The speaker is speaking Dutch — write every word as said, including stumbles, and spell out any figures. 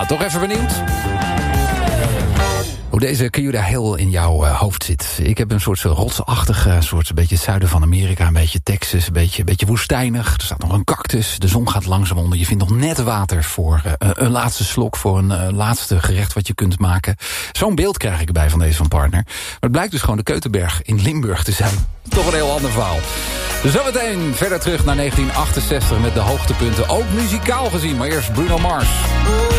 Nou, toch even benieuwd hoe deze Cayuga Hill in jouw uh, hoofd zit. Ik heb een soort rotsachtige, soort een beetje het zuiden van Amerika, een beetje Texas, een beetje, een beetje woestijnig. Er staat nog een cactus, de zon gaat langzaam onder. Je vindt nog net water voor uh, een laatste slok, voor een uh, laatste gerecht wat je kunt maken. Zo'n beeld krijg ik erbij van deze van Partner. Maar het blijkt dus gewoon de Keutenberg in Limburg te zijn. Toch een heel ander verhaal. Zometeen verder terug naar negentien achtenzestig met de hoogtepunten, ook muzikaal gezien. Maar eerst Bruno Mars.